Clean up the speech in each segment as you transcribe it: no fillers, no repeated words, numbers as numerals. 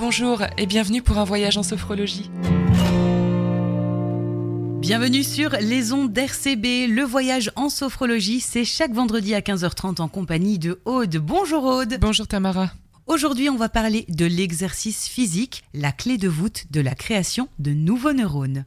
bonjour et bienvenue pour un voyage en sophrologie. Bienvenue sur les ondes d'RCB. Le voyage en sophrologie, c'est chaque vendredi à 15h30 en compagnie de Aude. Bonjour Aude. Bonjour Tamara. Aujourd'hui, on va parler de l'exercice physique, la clé de voûte de la création de nouveaux neurones.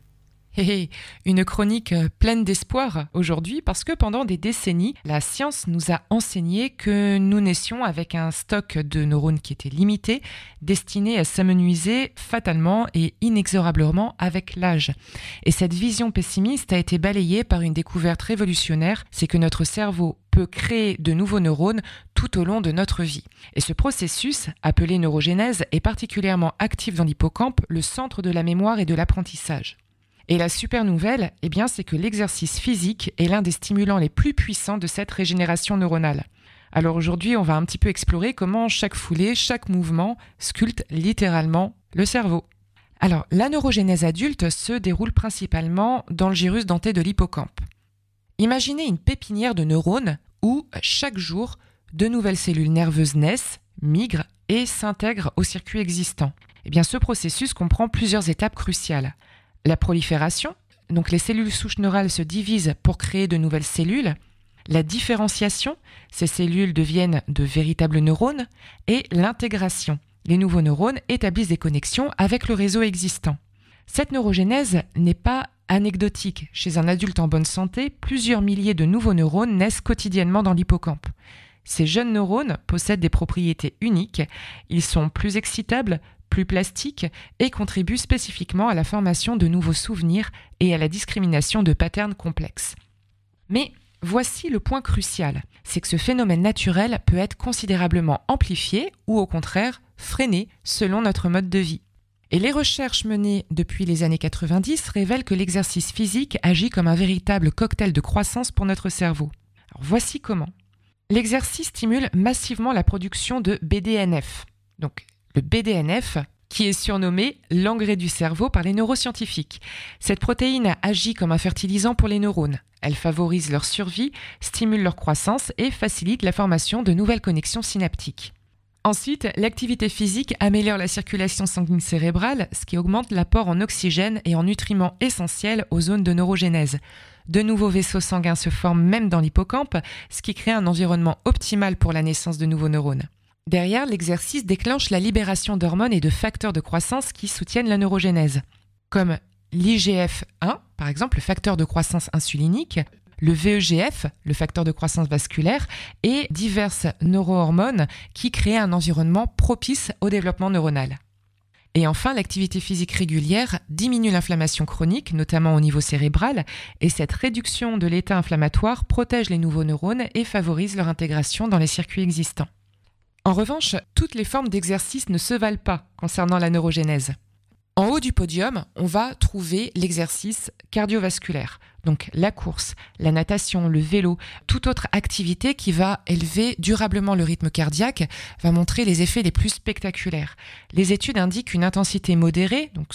Une chronique pleine d'espoir aujourd'hui parce que pendant des décennies, la science nous a enseigné que nous naissions avec un stock de neurones qui était limité, destiné à s'amenuiser fatalement et inexorablement avec l'âge. Et cette vision pessimiste a été balayée par une découverte révolutionnaire, c'est que notre cerveau peut créer de nouveaux neurones tout au long de notre vie. Et ce processus, appelé neurogénèse, est particulièrement actif dans l'hippocampe, le centre de la mémoire et de l'apprentissage. Et la super nouvelle, c'est que l'exercice physique est l'un des stimulants les plus puissants de cette régénération neuronale. Alors aujourd'hui, on va un petit peu explorer comment chaque foulée, chaque mouvement sculpte littéralement le cerveau. Alors, la neurogénèse adulte se déroule principalement dans le gyrus denté de l'hippocampe. Imaginez une pépinière de neurones où, chaque jour, de nouvelles cellules nerveuses naissent, migrent et s'intègrent au circuit existant. Ce processus comprend plusieurs étapes cruciales. La prolifération, donc les cellules souches neurales se divisent pour créer de nouvelles cellules. La différenciation, ces cellules deviennent de véritables neurones. Et l'intégration, les nouveaux neurones établissent des connexions avec le réseau existant. Cette neurogénèse n'est pas anecdotique. Chez un adulte en bonne santé, plusieurs milliers de nouveaux neurones naissent quotidiennement dans l'hippocampe. Ces jeunes neurones possèdent des propriétés uniques. Ils sont plus excitables, plus plastiques et contribuent spécifiquement à la formation de nouveaux souvenirs et à la discrimination de patterns complexes. Mais voici le point crucial, c'est que ce phénomène naturel peut être considérablement amplifié ou au contraire freiné selon notre mode de vie. Et les recherches menées depuis les années 90 révèlent que l'exercice physique agit comme un véritable cocktail de croissance pour notre cerveau. Alors voici comment. L'exercice stimule massivement la production de BDNF. Donc, le BDNF, qui est surnommé l'engrais du cerveau par les neuroscientifiques. Cette protéine agit comme un fertilisant pour les neurones. Elle favorise leur survie, stimule leur croissance et facilite la formation de nouvelles connexions synaptiques. Ensuite, l'activité physique améliore la circulation sanguine cérébrale, ce qui augmente l'apport en oxygène et en nutriments essentiels aux zones de neurogénèse. De nouveaux vaisseaux sanguins se forment même dans l'hippocampe, ce qui crée un environnement optimal pour la naissance de nouveaux neurones. Derrière, l'exercice déclenche la libération d'hormones et de facteurs de croissance qui soutiennent la neurogénèse, comme l'IGF-1, par exemple le facteur de croissance insulinique, le VEGF, le facteur de croissance vasculaire, et diverses neurohormones qui créent un environnement propice au développement neuronal. Et enfin, l'activité physique régulière diminue l'inflammation chronique, notamment au niveau cérébral, et cette réduction de l'état inflammatoire protège les nouveaux neurones et favorise leur intégration dans les circuits existants. En revanche, toutes les formes d'exercice ne se valent pas concernant la neurogénèse. En haut du podium, on va trouver l'exercice cardiovasculaire, donc la course, la natation, le vélo, toute autre activité qui va élever durablement le rythme cardiaque, va montrer les effets les plus spectaculaires. Les études indiquent qu'une intensité modérée, donc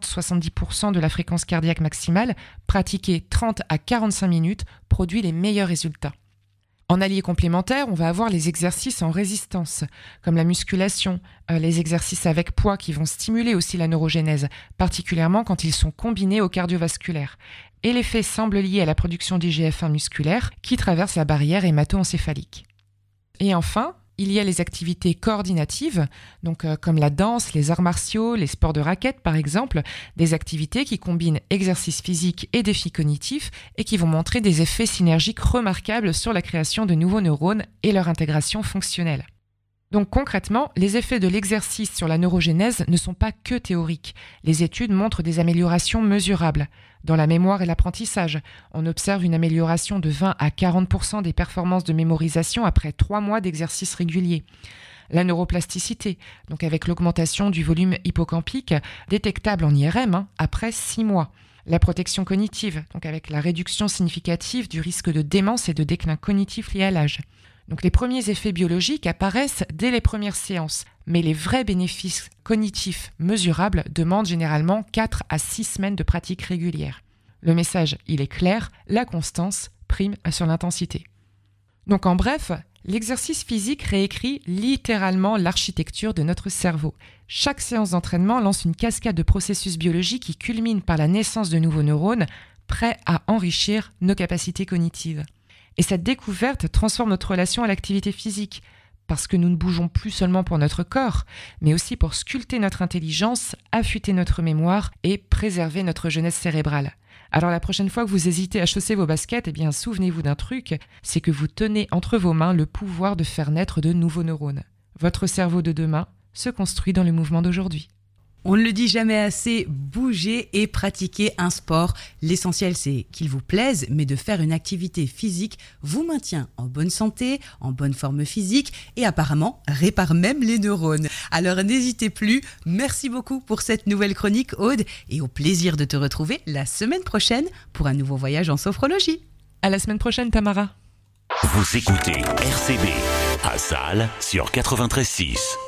60-70% de la fréquence cardiaque maximale, pratiquée 30 à 45 minutes, produit les meilleurs résultats. En allié complémentaire, on va avoir les exercices en résistance, comme la musculation, les exercices avec poids qui vont stimuler aussi la neurogénèse, particulièrement quand ils sont combinés au cardiovasculaire. Et l'effet semble lié à la production d'IGF-1 musculaire qui traverse la barrière hémato-encéphalique. Et enfin, il y a les activités coordinatives, donc comme la danse, les arts martiaux, les sports de raquettes par exemple, des activités qui combinent exercice physique et défis cognitifs et qui vont montrer des effets synergiques remarquables sur la création de nouveaux neurones et leur intégration fonctionnelle. Donc concrètement, les effets de l'exercice sur la neurogénèse ne sont pas que théoriques. Les études montrent des améliorations mesurables. Dans la mémoire et l'apprentissage, on observe une amélioration de 20 à 40% des performances de mémorisation après 3 mois d'exercice régulier. La neuroplasticité, donc avec l'augmentation du volume hippocampique, détectable en IRM après 6 mois. La protection cognitive, donc avec la réduction significative du risque de démence et de déclin cognitif lié à l'âge. Donc les premiers effets biologiques apparaissent dès les premières séances, mais les vrais bénéfices cognitifs mesurables demandent généralement 4 à 6 semaines de pratique régulière. Le message, il est clair, la constance prime sur l'intensité. Donc en bref, L'exercice physique réécrit littéralement l'architecture de notre cerveau. Chaque séance d'entraînement lance une cascade de processus biologiques qui culmine par la naissance de nouveaux neurones, prêts à enrichir nos capacités cognitives. Et cette découverte transforme notre relation à l'activité physique, parce que nous ne bougeons plus seulement pour notre corps, mais aussi pour sculpter notre intelligence, affûter notre mémoire et préserver notre jeunesse cérébrale. Alors la prochaine fois que vous hésitez à chausser vos baskets, souvenez-vous d'un truc, c'est que vous tenez entre vos mains le pouvoir de faire naître de nouveaux neurones. Votre cerveau de demain se construit dans le mouvement d'aujourd'hui. On ne le dit jamais assez, bougez et pratiquez un sport. L'essentiel, c'est qu'il vous plaise, mais de faire une activité physique vous maintient en bonne santé, en bonne forme physique et apparemment répare même les neurones. Alors n'hésitez plus, merci beaucoup pour cette nouvelle chronique, Aude, et au plaisir de te retrouver la semaine prochaine pour un nouveau voyage en sophrologie. À la semaine prochaine, Tamara. Vous écoutez RCB à Salles sur 93.6.